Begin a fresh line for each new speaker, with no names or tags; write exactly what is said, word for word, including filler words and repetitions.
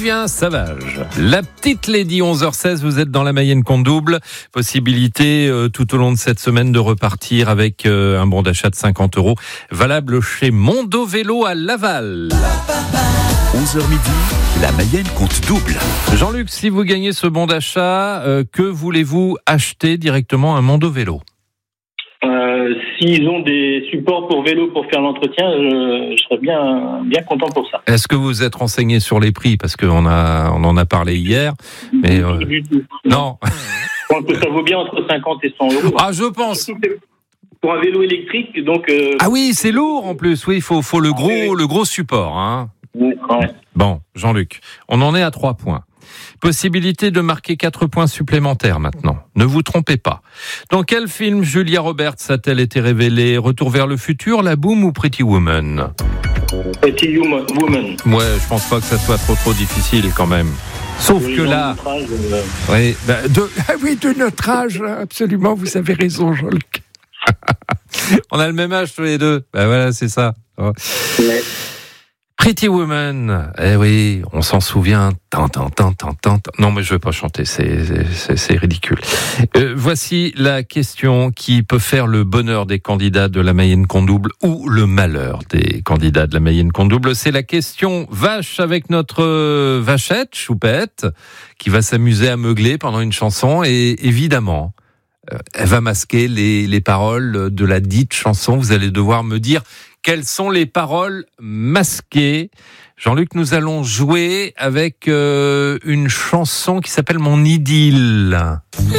Vivien Savage. La petite Lady, onze heures seize, vous êtes dans la Mayenne compte double. Possibilité euh, tout au long de cette semaine de repartir avec euh, un bon d'achat de cinquante euros, valable chez Mondo Vélo à Laval.
onze heures midi, la Mayenne compte double.
Jean-Luc, si vous gagnez ce bon d'achat, euh, que voulez-vous acheter directement à Mondo Vélo ?
Euh, s'ils ont des supports pour vélo pour faire l'entretien, je, je serais bien, bien content pour ça.
Est-ce que vous vous êtes renseigné sur les prix ? Parce qu'on a, on en a parlé hier. Mais euh,
du tout.
non.
Je pense que ça vaut bien entre cinquante et cent euros.
Ah, je pense.
Pour un vélo électrique, donc. Euh...
Ah oui, c'est lourd en plus. Oui, il faut, faut le gros, le gros support. Hein.
Ouais.
Bon, Jean-Luc, on en est à trois points. Possibilité de marquer quatre points supplémentaires maintenant. Ne vous trompez pas. Dans quel film Julia Roberts a-t-elle été révélée ? Retour vers le futur, La Boum ou Pretty Woman ?
Pretty Woman.
Ouais, je pense pas que ça soit trop trop difficile quand même. Sauf
oui,
que là,
âge, euh...
oui, bah, de, ah oui, de notre âge, absolument, vous avez raison, Jean-Luc. On a le même âge tous les deux. Ben voilà, c'est ça.
Ouais.
Pretty Woman, eh oui, on s'en souvient. Tant, tant, tant, tant, tant. Non, mais je vais pas chanter, c'est, c'est, c'est ridicule. Euh, voici la question qui peut faire le bonheur des candidats de la Mayenne compte double ou le malheur des candidats de la Mayenne compte double. C'est la question vache avec notre vachette, Choupette, qui va s'amuser à meugler pendant une chanson et évidemment, euh, elle va masquer les, les paroles de la dite chanson. Vous allez devoir me dire quelles sont les paroles masquées. Jean-Luc, nous allons jouer avec euh, une chanson qui s'appelle Mon idylle.